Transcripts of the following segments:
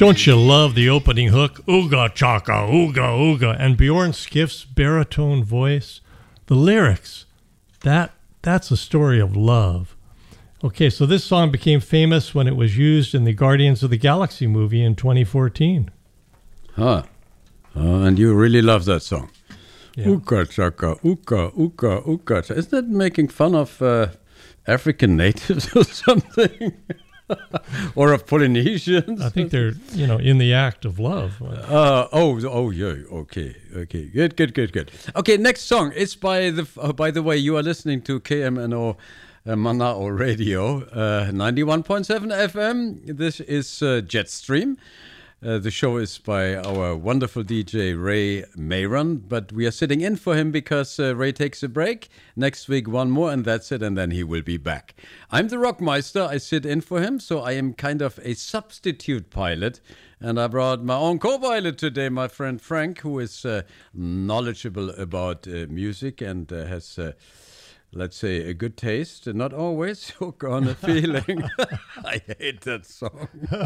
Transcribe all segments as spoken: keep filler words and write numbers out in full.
Don't you love the opening hook? Ooga chaka, ooga ooga. And Bjorn Skiff's baritone voice. The lyrics, that that's a story of love. Okay, so this song became famous when it was used in the Guardians of the Galaxy movie in twenty fourteen. Huh. Uh, and you really love that song. Yeah. Ooka chaka, ooka, ooka, ooka. Isn't that making fun of uh, African natives or something? Or of Polynesians? I think they're, you know, in the act of love. Uh, oh, oh, yeah. Okay, okay. Good, good, good, good. Okay, next song is by the. Uh, by the way, you are listening to K M N O uh, Manao Radio, uh, ninety-one point seven F M. This is uh, Jetstream. Uh, the show is by our wonderful D J Ray Mayron, but we are sitting in for him because uh, Ray takes a break. Next week, one more, and that's it, and then he will be back. I'm the Rockmeister. I sit in for him, so I am kind of a substitute pilot, and I brought my own co-pilot today, my friend Frank, who is uh, knowledgeable about uh, music and uh, has... Uh, let's say, a good taste, not always hook on a feeling. I hate that song.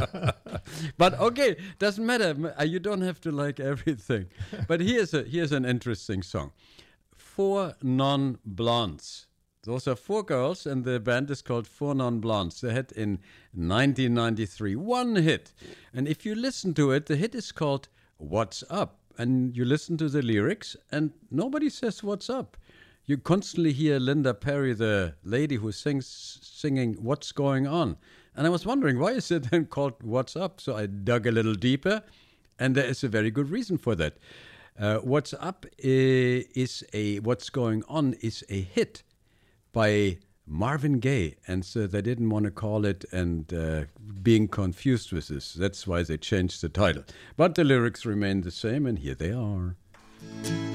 But okay, doesn't matter. You don't have to like everything. But here's a here's an interesting song. Four Non-Blondes. Those are four girls, and the band is called Four Non-Blondes. They had in nineteen ninety-three one hit. And if you listen to it, the hit is called What's Up? And you listen to the lyrics, and nobody says what's up. You constantly hear Linda Perry, the lady who sings, singing What's Going On. And I was wondering, why is it then called What's Up? So I dug a little deeper, and there is a very good reason for that. Uh, What's Up is a, What's Going On is a hit by Marvin Gaye. And so they didn't want to call it and uh, being confused with this. That's why they changed the title. But the lyrics remain the same, and here they are.